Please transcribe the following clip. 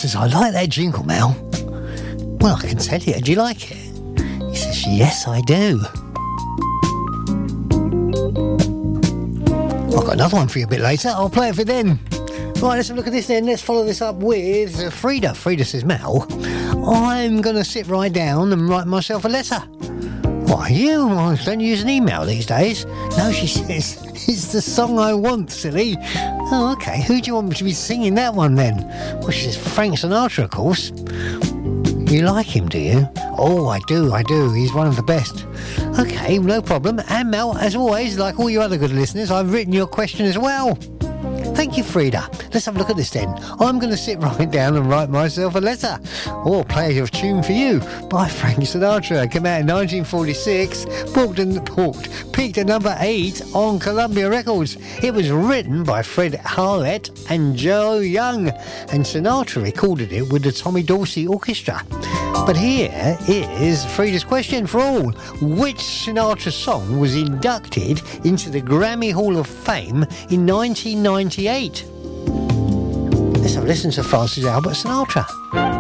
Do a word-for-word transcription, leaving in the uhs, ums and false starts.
says, I like that jingle, Mel. Well, I can tell you, do you like it? He says, yes, I do. I've got another one for you a bit later. I'll play it for then. Right, let's have a look at this then. Let's follow this up with uh, Frida. Frida says, Mel, I'm going to sit right down and write myself a letter. Why, you don't use an email these days. No, she says, it's the song I want, silly. Oh, OK. Who do you want me to be singing that one then? Well, she says, Frank Sinatra, of course. You like him, do you? Oh, I do, I do. He's one of the best. OK, no problem. And Mel, as always, like all you other good listeners, I've written your question as well. Thank you, Frida. Let's have a look at this then. I'm going to sit right down and write myself a letter. Or play a tune for you by Frank Sinatra. Came out in nineteen forty-six. Booked and booked. Peaked at number eight on Columbia Records. It was written by Fred Harlett and Joe Young. And Sinatra recorded it with the Tommy Dorsey Orchestra. But here is Frida's question for all. Which Sinatra song was inducted into the Grammy Hall of Fame in nineteen ninety-eight? Let's have a listen to Francis Albert Sinatra.